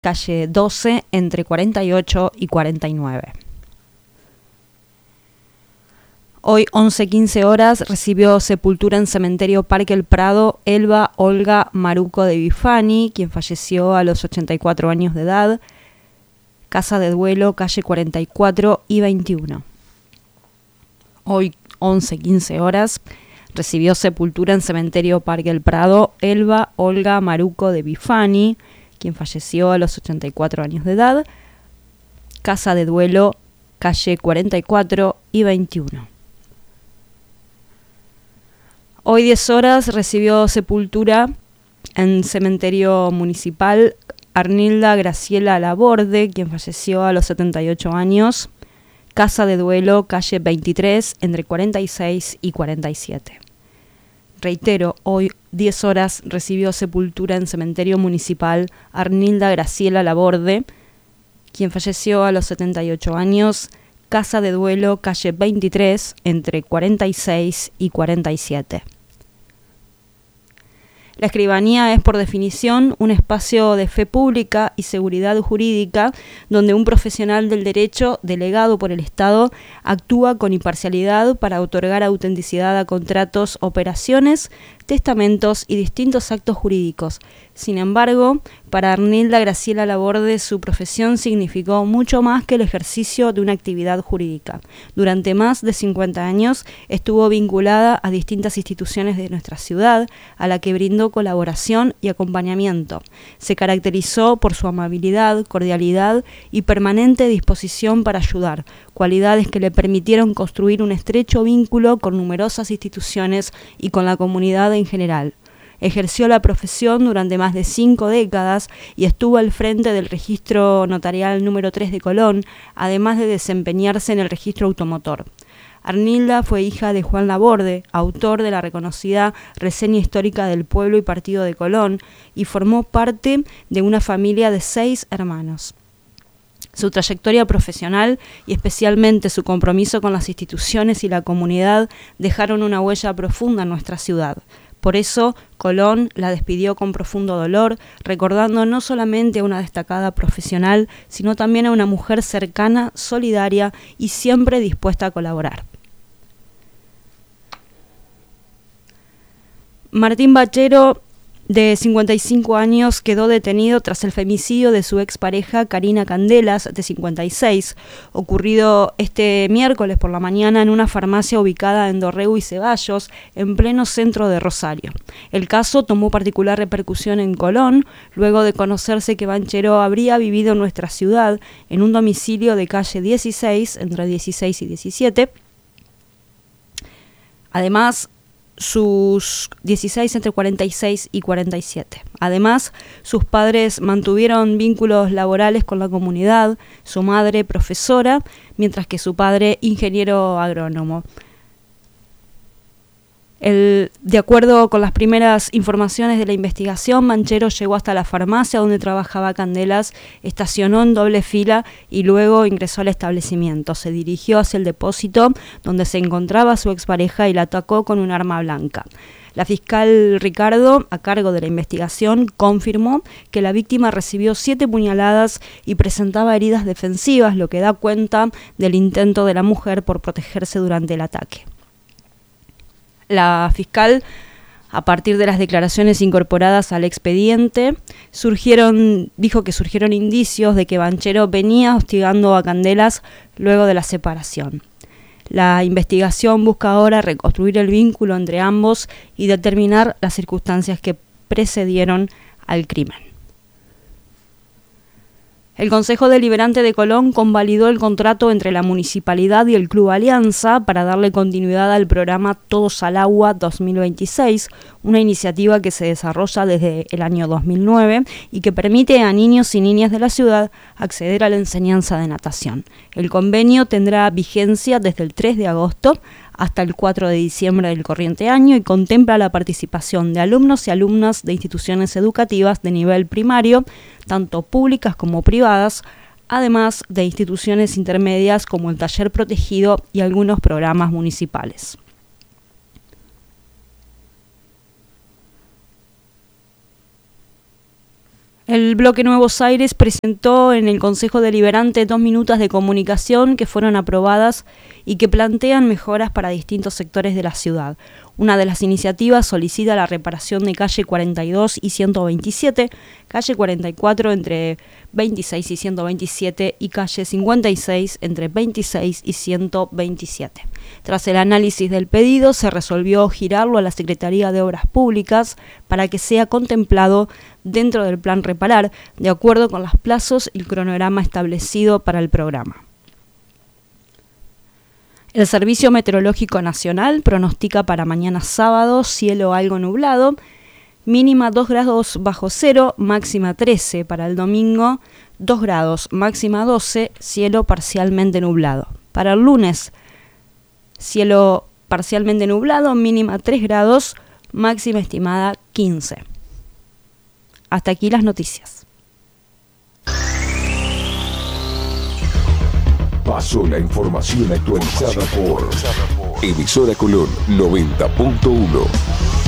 calle 12, entre 48 y 49. Hoy, 11:15 horas, recibió sepultura en Cementerio Parque El Prado Elba Olga Maruco de Bifani, quien falleció a los 84 años de edad. Casa de duelo, calle 44 y 21. Hoy, 11:15 horas, recibió sepultura en Cementerio Parque El Prado Elba Olga Maruco de Bifani, quien falleció a los 84 años de edad. Casa de duelo, calle 44 y 21. Hoy, 10 horas, recibió sepultura en Cementerio Municipal Arnilda Graciela Laborde, quien falleció a los 78 años. Casa de duelo, calle 23, entre 46 y 47. Reitero, hoy, 10 horas, recibió sepultura en Cementerio Municipal Arnilda Graciela Laborde, quien falleció a los 78 años. Casa de duelo, calle 23, entre 46 y 47. La escribanía es, por definición, un espacio de fe pública y seguridad jurídica donde un profesional del derecho, delegado por el Estado, actúa con imparcialidad para otorgar autenticidad a contratos, operaciones, testamentos y distintos actos jurídicos. Sin embargo, para Arnilda Graciela Laborde, su profesión significó mucho más que el ejercicio de una actividad jurídica. Durante más de 50 años estuvo vinculada a distintas instituciones de nuestra ciudad, a la que brindó colaboración y acompañamiento. Se caracterizó por su amabilidad, cordialidad y permanente disposición para ayudar, cualidades que le permitieron construir un estrecho vínculo con numerosas instituciones y con la comunidad en general. Ejerció la profesión durante más de 5 décadas y estuvo al frente del registro notarial número 3 de Colón, además de desempeñarse en el registro automotor. Arnilda fue hija de Juan Laborde, autor de la reconocida Reseña Histórica del Pueblo y Partido de Colón, y formó parte de una familia de 6 hermanos. Su trayectoria profesional y especialmente su compromiso con las instituciones y la comunidad dejaron una huella profunda en nuestra ciudad. Por eso, Colón la despidió con profundo dolor, recordando no solamente a una destacada profesional, sino también a una mujer cercana, solidaria y siempre dispuesta a colaborar. Martín Bachero, de 55 años, quedó detenido tras el femicidio de su expareja Karina Candelas, de 56, ocurrido este miércoles por la mañana en una farmacia ubicada en Dorrego y Ceballos, en pleno centro de Rosario. El caso tomó particular repercusión en Colón, luego de conocerse que Banchero habría vivido en nuestra ciudad, en un domicilio de calle 16, entre 16 y 17. Además, sus 16 entre 46 y 47. Además, sus padres mantuvieron vínculos laborales con la comunidad, su madre profesora, mientras que su padre ingeniero agrónomo. De acuerdo con las primeras informaciones de la investigación, Banchero llegó hasta la farmacia donde trabajaba Candelas, estacionó en doble fila y luego ingresó al establecimiento. Se dirigió hacia el depósito donde se encontraba su expareja y la atacó con un arma blanca. La fiscal Ricardo, a cargo de la investigación, confirmó que la víctima recibió 7 puñaladas y presentaba heridas defensivas, lo que da cuenta del intento de la mujer por protegerse durante el ataque. La fiscal, a partir de las declaraciones incorporadas al expediente, dijo que surgieron indicios de que Banchero venía hostigando a Candelas luego de la separación. La investigación busca ahora reconstruir el vínculo entre ambos y determinar las circunstancias que precedieron al crimen. El Consejo Deliberante de Colón convalidó el contrato entre la Municipalidad y el Club Alianza para darle continuidad al programa Todos al Agua 2026, una iniciativa que se desarrolla desde el año 2009 y que permite a niños y niñas de la ciudad acceder a la enseñanza de natación. El convenio tendrá vigencia desde el 3 de agosto hasta el 4 de diciembre del corriente año y contempla la participación de alumnos y alumnas de instituciones educativas de nivel primario, tanto públicas como privadas, además de instituciones intermedias como el Taller Protegido y algunos programas municipales. El Bloque Nuevos Aires presentó en el Consejo Deliberante 2 minutas de comunicación que fueron aprobadas y que plantean mejoras para distintos sectores de la ciudad. Una de las iniciativas solicita la reparación de calle 42 y 127, calle 44 entre 26 y 127 y calle 56 entre 26 y 127. Tras el análisis del pedido, se resolvió girarlo a la Secretaría de Obras Públicas para que sea contemplado dentro del plan Reparar, de acuerdo con los plazos y el cronograma establecido para el programa. El Servicio Meteorológico Nacional pronostica para mañana sábado cielo algo nublado, mínima 2 grados bajo cero, máxima 13. Para el domingo 2 grados, máxima 12, cielo parcialmente nublado. Para el lunes, cielo parcialmente nublado, mínima 3 grados, máxima estimada 15. Hasta aquí las noticias. Pasó la información actualizada por Emisora Colón 90.1.